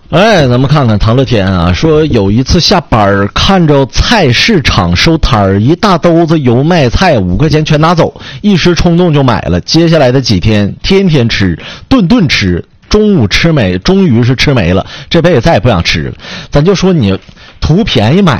哎，咱们看看唐乐天啊，说有一次下班看着菜市场收摊儿，一大兜子油麦菜5块钱全拿走，一时冲动就买了。接下来的几天，天天吃，顿顿吃，中午吃没，终于是吃没了，这辈子再也不想吃了。咱就说你图便宜买